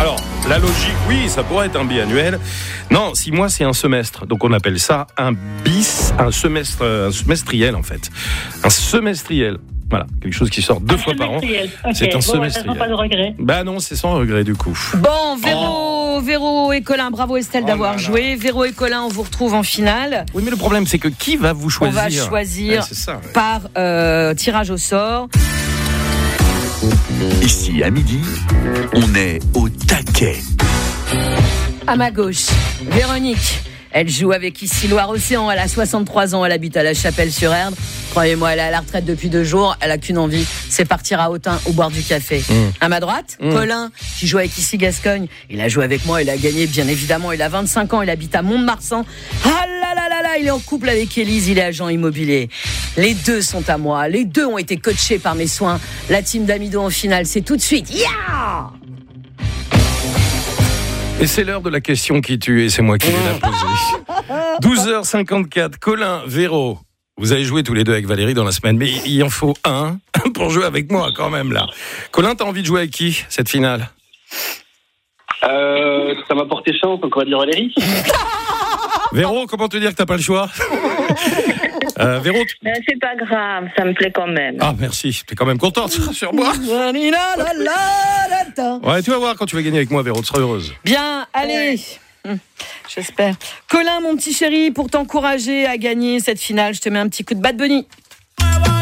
Alors, la logique, oui, ça pourrait être un biannuel. Non, 6 mois, c'est un semestre. Donc, on appelle ça un semestriel, en fait. Un semestriel. Voilà, quelque chose qui sort 2 fois par an. Okay. C'est un semestriel. Ça pas de regret. Bah non, c'est sans regret du coup. Bon, Véro et Colin, bravo Estelle d'avoir joué. Véro et Colin, on vous retrouve en finale. Oui, mais le problème, c'est que qui va vous choisir ? On va choisir par tirage au sort. Ici, à midi, on est au taquet. À ma gauche, Véronique. Elle joue avec ici Loire-Océan. Elle a 63 ans. Elle habite à La Chapelle-sur-Erdre. Croyez-moi, elle est à la retraite depuis 2 jours. Elle a qu'une envie, c'est partir à Autun ou boire du café. À ma droite, Colin, qui joue avec ici Gascogne. Il a joué avec moi. Il a gagné, bien évidemment. Il a 25 ans. Il habite à Mont-de-Marsan. Ah là là là là, il est en couple avec Élise. Il est agent immobilier. Les 2 sont à moi. Les 2 ont été coachés par mes soins. La team d'Amido en finale, c'est tout de suite. Yeah! Et c'est l'heure de la question qui tue, et c'est moi qui vais la poser. 12h54, Colin, Véro, vous avez joué tous les 2 avec Valérie dans la semaine, mais il en faut un pour jouer avec moi quand même là. Colin, t'as envie de jouer avec qui, cette finale ? Ça m'a porté chance, donc on va dire Valérie. Véro, comment te dire que t'as pas le choix ? Véro, C'est pas grave, ça me plaît quand même. Ah merci, t'es quand même contente sur moi. Ouais, tu vas voir quand tu vas gagner avec moi, Véro, tu seras heureuse. Bien, allez. J'espère. Colin, mon petit chéri, pour t'encourager à gagner cette finale, je te mets un petit coup de Bad Bunny.